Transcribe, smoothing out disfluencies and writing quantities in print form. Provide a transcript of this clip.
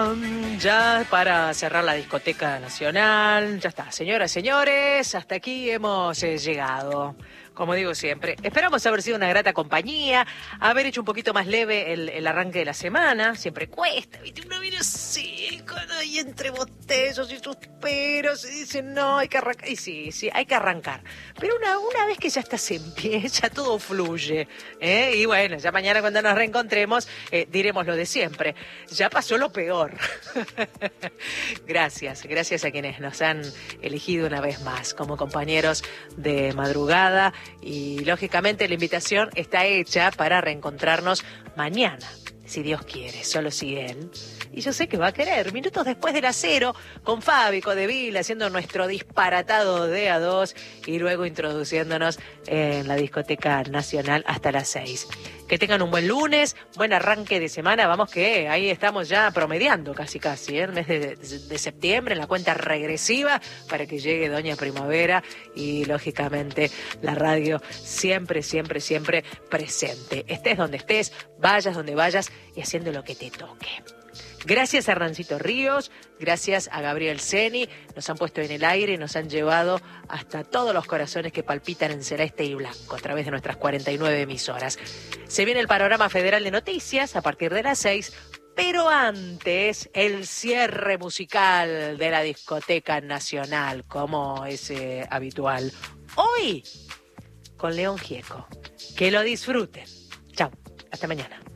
Ya para cerrar la discoteca nacional. Ya está, señoras, señores, hasta aquí hemos llegado. Como digo siempre, esperamos haber sido una grata compañía, haber hecho un poquito más leve el arranque de la semana. Siempre cuesta, ¿viste? Uno viene así, ahí entre botellos y suspiros, y dice, no, hay que arrancar. Y sí, hay que arrancar. Pero una vez que ya estás en pie, ya todo fluye. Y bueno, ya mañana cuando nos reencontremos, diremos lo de siempre. Ya pasó lo peor. Gracias a quienes nos han elegido una vez más como compañeros de madrugada. Y lógicamente la invitación está hecha para reencontrarnos mañana, si Dios quiere, solo si Él. Y yo sé que va a querer, minutos después de las 0, con Fabi Codevil haciendo nuestro disparatado de a 2 y luego introduciéndonos en la discoteca nacional hasta las 6. Que tengan un buen lunes, buen arranque de semana. Vamos que ahí estamos ya promediando casi, el mes de septiembre, en la cuenta regresiva para que llegue Doña Primavera y lógicamente la radio siempre presente. Estés donde estés, vayas donde vayas y haciendo lo que te toque. Gracias a Hernancito Ríos, gracias a Gabriel Ceni, nos han puesto en el aire y nos han llevado hasta todos los corazones que palpitan en celeste y blanco a través de nuestras 49 emisoras. Se viene el panorama federal de noticias a partir de las 6, pero antes el cierre musical de la discoteca nacional, como es habitual. Hoy con León Gieco. Que lo disfruten. Chau, hasta mañana.